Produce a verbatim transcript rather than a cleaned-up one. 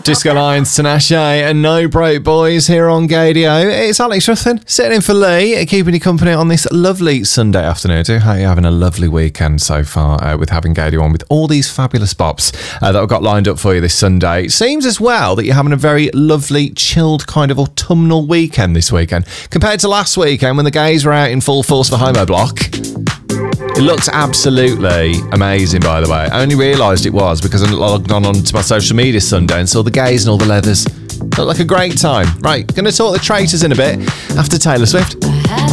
Disco Lions, Tinashe and No Broke Boys here on Gadio. It's Alex Ruffin sitting in for Lee, keeping you company on this lovely Sunday afternoon. I do hope you're having a lovely weekend so far uh, with having Gadio on with all these fabulous bops uh, that I've got lined up for you this Sunday. It seems as well that you're having a very lovely, chilled kind of autumnal weekend this weekend compared to last weekend when the gays were out in full force for Homo Block. It looks absolutely amazing, by the way. I only realised it was because I logged on onto my social media Sunday and saw the gays and all the leathers. Looked like a great time. Right, going to talk the traitors in a bit after Taylor Swift.